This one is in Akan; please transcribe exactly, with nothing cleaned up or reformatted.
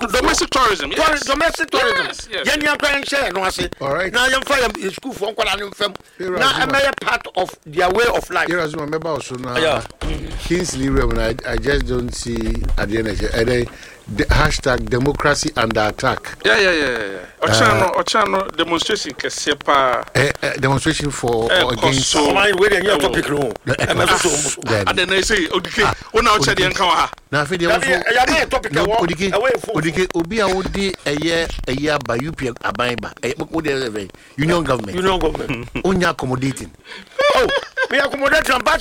domestic tourism. Yes. Domestic tourism. Yes. Yes. Yen yan kwan share no ase. Now yan fire school for nkwala no fam. Now a major part of their way of life. Here as my member also now. Kingsley Rem, I I just don't see at the end of the the hashtag democracy under attack. Yeah, yeah, yeah, yeah. Ochano, uh, Ochano demonstration kesepa. Uh, uh, demonstration for uh, or against. So my way they your topic no. And then they say, okay, one out the encounter. Now, for the other topic, Odike, Odike, Obia Odi, a year, a year by U P Abaiba, a union government. Union government. Only accommodating. Oh, we accommodate some bad